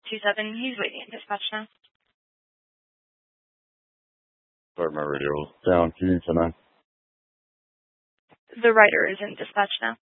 27, he's waiting in dispatch now. Sorry, my radio was down. Can you tonight? The writer is in dispatch now.